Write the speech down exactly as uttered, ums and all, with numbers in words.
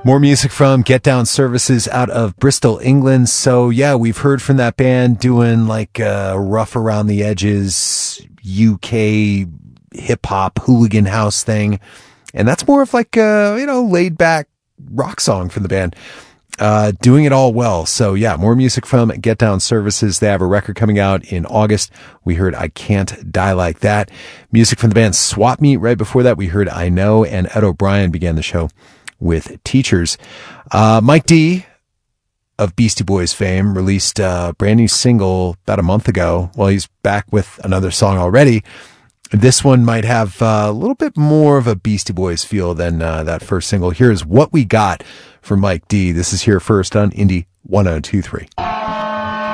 More music from Get Down Services out of Bristol, England. So yeah, we've heard from that band doing like uh, rough around the edges U K hip hop hooligan house thing. And that's more of like a, you know, laid back rock song from the band. Uh, doing it all well. So yeah, more music from Get Down Services. They have a record coming out in August. We heard I Can't Die Like That. Music from the band Swap Meet. Right before that, we heard I Know, and Ed O'Brien began the show with Teachers. Uh, Mike D of Beastie Boys fame released a brand new single about a month ago. Well, he's back with another song already. This one might have uh, a little bit more of a Beastie Boys feel than uh, that first single. Here's What We Got from Mike D. This is here first on Indie one oh two three.